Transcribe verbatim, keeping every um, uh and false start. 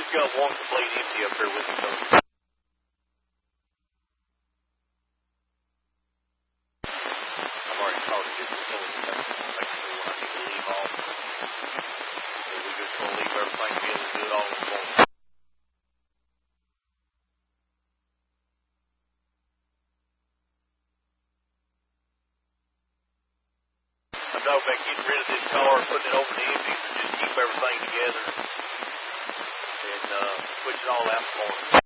We've got one complete empty up here with you. I've already talked to you before. Make sure I need to leave off. So we're just going to leave everything together and do it all in one. I'm talking about getting rid of this car, putting it over the empties, and just keep everything together and uh, push it all out in the morning.